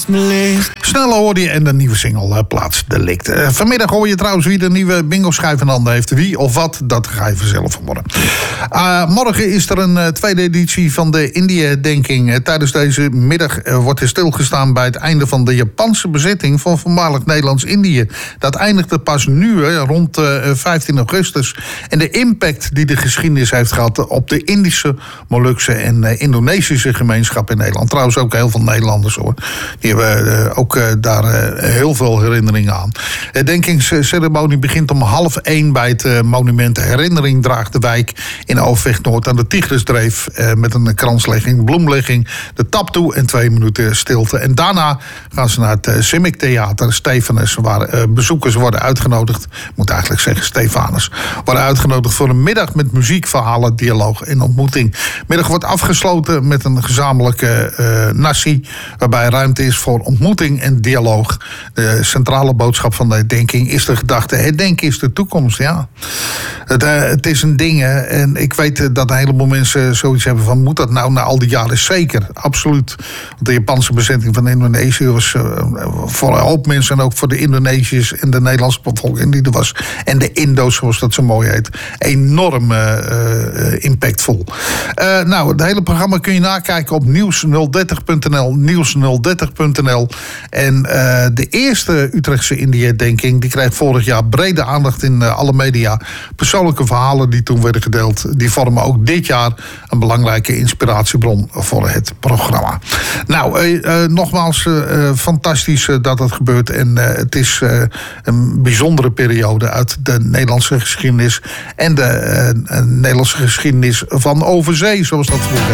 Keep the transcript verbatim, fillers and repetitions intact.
me ligt. Snel hoorde je en de nieuwe single uh, plaats Delict. Uh, vanmiddag hoor je trouwens wie de nieuwe bingo schijf in handen heeft. Wie of wat, dat ga je vanzelf horen. Uh, morgen is er een uh, tweede editie van de Indië-denking. Uh, tijdens deze middag uh, wordt er stilgestaan bij het einde van de Japanse bezetting van voormalig Nederlands-Indië. Dat eindigde pas nu, uh, rond uh, vijftien augustus. En de impact die de geschiedenis heeft gehad op de Indische, Molukse en uh, Indonesische gemeenschap in Nederland. Trouwens ook heel veel Nederlanders hoor. Die hebben uh, ook uh, daar uh, heel veel herinneringen aan. De herdenkingsceremonie begint om half één bij het uh, monument Herinnering draagt de wijk in Overvecht Noord aan de Tigrisdreef. Uh, met een kranslegging, bloemlegging, de tap toe en twee minuten stilte. En daarna gaan ze naar het uh, Simic Theater, Stefanus, waar uh, bezoekers worden uitgenodigd. Ik moet eigenlijk zeggen Stefanus. Worden uitgenodigd voor een middag met muziek, verhalen, dialoog en ontmoeting. De middag wordt afgesloten met een gezamenlijke uh, nasi, waarbij ruimte is voor ontmoeting en dialoog. De centrale boodschap van de herdenking is de gedachte: herdenken is de toekomst. Ja. Het, uh, het is een ding, hè. En ik weet uh, dat een heleboel mensen zoiets hebben van: moet dat nou na al die jaren? Zeker, absoluut. Want de Japanse bezetting van Indonesië was uh, voor een hoop mensen en ook voor de Indonesiërs en de Nederlandse bevolking die er was, en de Indo's, zoals dat zo mooi heet, enorm uh, uh, impactvol. Uh, nou, het hele programma kun je nakijken op nieuws nul dertig punt n l, nieuws nul dertig punt n l. En uh, de eerste Utrechtse Indië-herdenking, die krijgt vorig jaar brede aandacht in uh, alle media. Persoonlijke verhalen die toen werden gedeeld, die vormen ook dit jaar een belangrijke inspiratiebron voor het programma. Nou, uh, uh, nogmaals, uh, fantastisch uh, dat het gebeurt. En uh, het is uh, een bijzondere periode uit de Nederlandse geschiedenis en de uh, Nederlandse geschiedenis van overzee, zoals dat vroeger